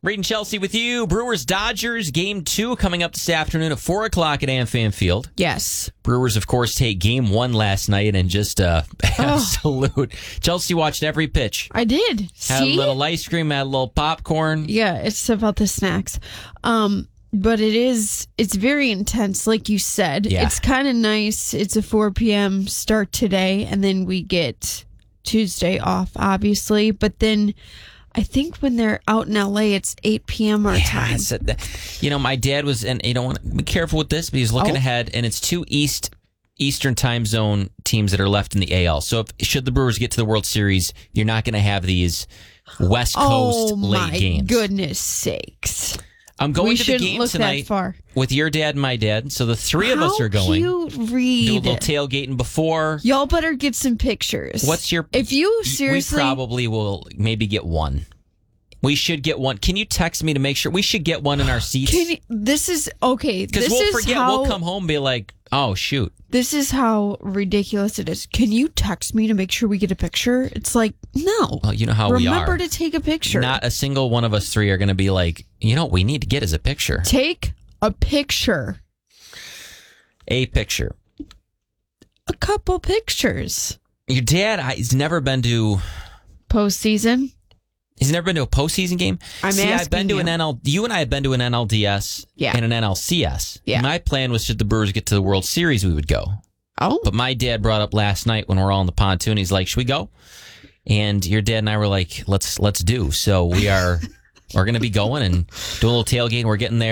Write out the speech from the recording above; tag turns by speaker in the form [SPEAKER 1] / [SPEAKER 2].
[SPEAKER 1] Reed and Chelsea with you. Brewers-Dodgers, Game 2 coming up this afternoon at 4 o'clock at AmFam Field.
[SPEAKER 2] Yes.
[SPEAKER 1] Brewers, of course, take Game 1 last night and just absolute. Chelsea watched every pitch.
[SPEAKER 2] I did.
[SPEAKER 1] Had
[SPEAKER 2] See?
[SPEAKER 1] a little ice cream, had a little popcorn.
[SPEAKER 2] Yeah, it's about the snacks. But it's very intense, like you said.
[SPEAKER 1] Yeah.
[SPEAKER 2] It's kind of nice. It's a 4 p.m. start today, and then we get Tuesday off, obviously. But then I think when they're out in LA, it's 8 p.m. our time.
[SPEAKER 1] My dad was, and you don't want to be careful with this, but he's looking ahead, and it's two Eastern time zone teams that are left in the AL. So should the Brewers get to the World Series, you're not going to have these West Coast late games.
[SPEAKER 2] Oh, my goodness sakes.
[SPEAKER 1] I'm going to the game
[SPEAKER 2] look
[SPEAKER 1] tonight
[SPEAKER 2] that far.
[SPEAKER 1] with your dad and my dad. So the three of us are going.
[SPEAKER 2] How cute, Reed.
[SPEAKER 1] Do a little tailgating before.
[SPEAKER 2] Y'all better get some pictures.
[SPEAKER 1] If
[SPEAKER 2] you seriously...
[SPEAKER 1] We probably will maybe get one. We should get one. Can you text me to make sure? We should get one in our seats.
[SPEAKER 2] This is... Okay,
[SPEAKER 1] because we'll forget. We'll come home and be like, oh, shoot.
[SPEAKER 2] This is how ridiculous it is. Can you text me to make sure we get a picture? It's like, no.
[SPEAKER 1] Well, you know how we are.
[SPEAKER 2] Remember to take a picture.
[SPEAKER 1] Not a single one of us three are going to be like, what we need to get is a picture.
[SPEAKER 2] Take a picture.
[SPEAKER 1] A picture.
[SPEAKER 2] A couple pictures.
[SPEAKER 1] Your dad, he's never been to...
[SPEAKER 2] Postseason?
[SPEAKER 1] He's never been to a postseason game? I've been to you and I have been to an NLDS and an NLCS.
[SPEAKER 2] Yeah.
[SPEAKER 1] My plan was, should the Brewers get to the World Series, we would go.
[SPEAKER 2] Oh.
[SPEAKER 1] But my dad brought up last night when we're all on the pontoon, he's like, should we go? And your dad and I were like, let's do. So we're going to be going and do a little tailgate. We're getting there.